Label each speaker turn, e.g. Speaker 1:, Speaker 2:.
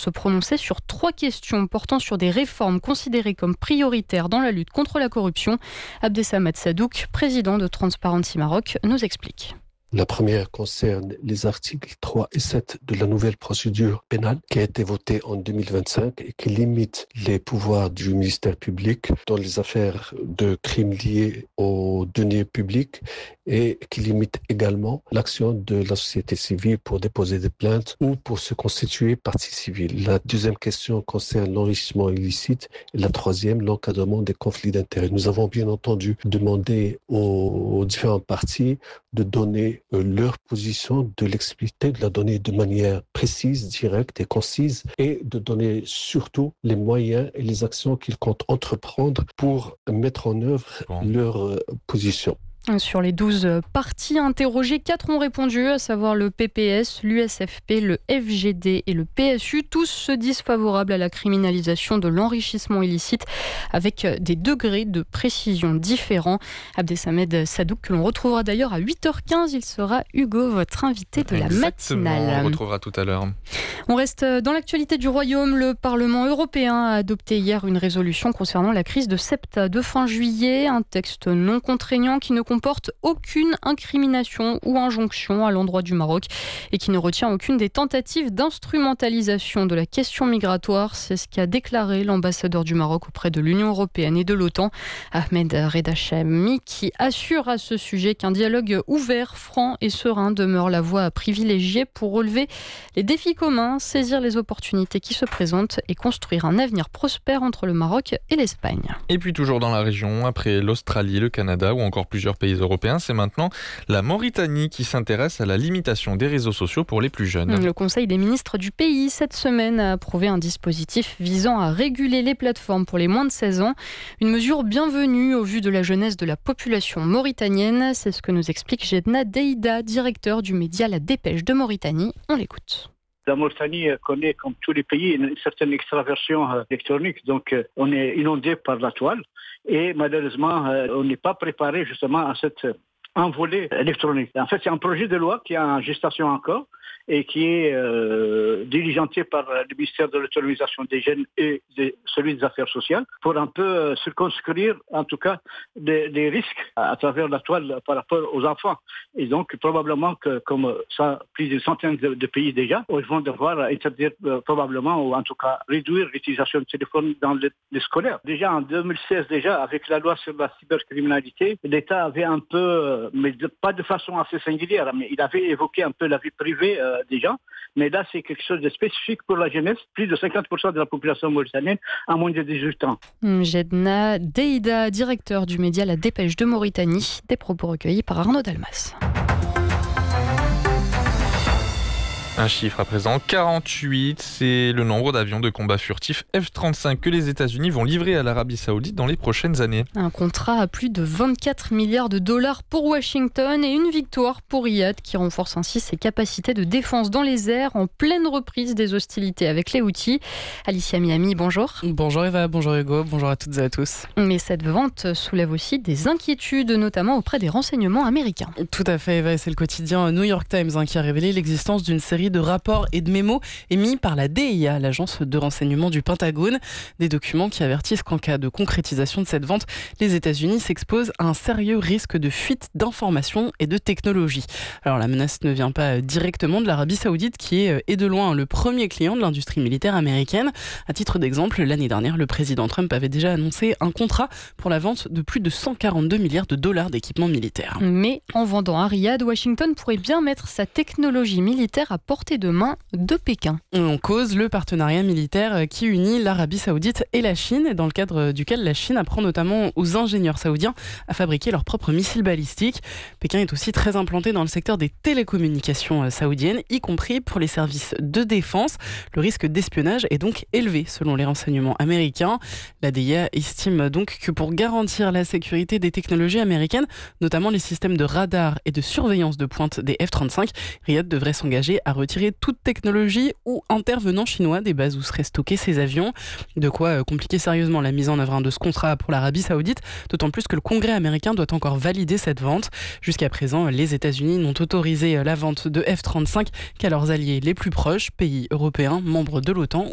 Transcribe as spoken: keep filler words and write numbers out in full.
Speaker 1: se prononcer sur trois questions portant sur des réformes considérées comme prioritaires dans la lutte contre la corruption. Abdessamad Sadouk, président de Transparency Maroc, nous explique.
Speaker 2: La première concerne les articles trois et sept de la nouvelle procédure pénale qui a été votée en deux mille vingt-cinq et qui limite les pouvoirs du ministère public dans les affaires de crimes liés aux deniers publics et qui limite également l'action de la société civile pour déposer des plaintes ou pour se constituer partie civile. La deuxième question concerne l'enrichissement illicite et la troisième, l'encadrement des conflits d'intérêts. Nous avons bien entendu demandé aux, aux différents partis de donner leur position, de l'expliquer, de la donner de manière précise, directe et concise et de donner surtout les moyens et les actions qu'ils comptent entreprendre pour mettre en œuvre bon. leur position.
Speaker 1: Sur les douze partis interrogés, quatre ont répondu, à savoir le P P S, l'U S F P, le F G D et le P S U. Tous se disent favorables à la criminalisation de l'enrichissement illicite avec des degrés de précision différents. Abdessamad Sadouk, que l'on retrouvera d'ailleurs à huit heures quinze, il sera Hugo, votre invité de la
Speaker 3: Exactement,
Speaker 1: matinale.
Speaker 3: On le retrouvera tout à l'heure.
Speaker 1: On reste dans l'actualité du Royaume. Le Parlement européen a adopté hier une résolution concernant la crise de SEPTA de fin juillet, un texte non contraignant qui ne comporte aucune incrimination ou injonction à l'endroit du Maroc et qui ne retient aucune des tentatives d'instrumentalisation de la question migratoire. C'est ce qu'a déclaré l'ambassadeur du Maroc auprès de l'Union européenne et de l'OTAN, Ahmed Reda Chami, qui assure à ce sujet qu'un dialogue ouvert, franc et serein demeure la voie à privilégier pour relever les défis communs, saisir les opportunités qui se présentent et construire un avenir prospère entre le Maroc et l'Espagne.
Speaker 3: Et puis toujours dans la région, après l'Australie, le Canada ou encore plusieurs pays européens, c'est maintenant la Mauritanie qui s'intéresse à la limitation des réseaux sociaux pour les plus jeunes.
Speaker 1: Le Conseil des ministres du pays, cette semaine, a approuvé un dispositif visant à réguler les plateformes pour les moins de seize ans. Une mesure bienvenue au vu de la jeunesse de la population mauritanienne. C'est ce que nous explique Jedna Deïda, directeur du média La Dépêche de Mauritanie. On l'écoute.
Speaker 4: La Mauritanie connaît, comme tous les pays, une certaine extraversion électronique. Donc, on est inondé par la toile. Et malheureusement, on n'est pas préparé justement à cette envolée électronique. En fait, c'est un projet de loi qui est en gestation encore et qui est euh, diligenté par le ministère de l'autonomisation des jeunes et de celui des affaires sociales pour un peu euh, circonscrire, en tout cas, des, des risques à travers la toile par rapport aux enfants. Et donc, probablement que, comme ça, plus d'une centaine de, de pays déjà, ils vont devoir interdire euh, probablement, ou en tout cas réduire l'utilisation de téléphone dans les, les scolaires. Déjà, en deux mille seize, déjà, avec la loi sur la cybercriminalité, l'État avait un peu, euh, mais de, pas de façon assez singulière, mais il avait évoqué un peu la vie privée euh, des gens, mais là c'est quelque chose de spécifique pour la jeunesse. Plus de cinquante pour cent de la population mauritanienne a moins de dix-huit ans.
Speaker 1: Jedna Deïda, directeur du média La Dépêche de Mauritanie, des propos recueillis par Arnaud Dalmas.
Speaker 3: Un chiffre à présent, quarante-huit, c'est le nombre d'avions de combat furtifs F trente-cinq que les États-Unis vont livrer à l'Arabie Saoudite dans les prochaines années.
Speaker 1: Un contrat à plus de vingt-quatre milliards de dollars pour Washington et une victoire pour Riyad qui renforce ainsi ses capacités de défense dans les airs en pleine reprise des hostilités avec les Houthis. Alicia Miami, bonjour.
Speaker 5: Bonjour Eva, bonjour Hugo, bonjour à toutes et à tous.
Speaker 1: Mais cette vente soulève aussi des inquiétudes, notamment auprès des renseignements américains.
Speaker 5: Tout à fait Eva, et c'est le quotidien New York Times hein, qui a révélé l'existence d'une série de rapports et de mémos émis par la D I A, l'agence de renseignement du Pentagone. Des documents qui avertissent qu'en cas de concrétisation de cette vente, les États-Unis s'exposent à un sérieux risque de fuite d'informations et de technologies. Alors la menace ne vient pas directement de l'Arabie Saoudite qui est, est de loin le premier client de l'industrie militaire américaine. À titre d'exemple, l'année dernière, le président Trump avait déjà annoncé un contrat pour la vente de plus de cent quarante-deux milliards de dollars d'équipements militaires.
Speaker 1: Mais en vendant à Riyad, Washington pourrait bien mettre sa technologie militaire à portée de main de Pékin.
Speaker 5: On cause le partenariat militaire qui unit l'Arabie Saoudite et la Chine, dans le cadre duquel la Chine apprend notamment aux ingénieurs saoudiens à fabriquer leurs propres missiles balistiques. Pékin est aussi très implanté dans le secteur des télécommunications saoudiennes, y compris pour les services de défense. Le risque d'espionnage est donc élevé selon les renseignements américains. La D I A estime donc que pour garantir la sécurité des technologies américaines, notamment les systèmes de radar et de surveillance de pointe des F trente-cinq, Riyad devrait s'engager à retirer toute technologie ou intervenant chinois des bases où seraient stockés ces avions. De quoi compliquer sérieusement la mise en œuvre de ce contrat pour l'Arabie Saoudite, d'autant plus que le Congrès américain doit encore valider cette vente. Jusqu'à présent, les États-Unis n'ont autorisé la vente de F trente-cinq qu'à leurs alliés les plus proches, pays européens, membres de l'OTAN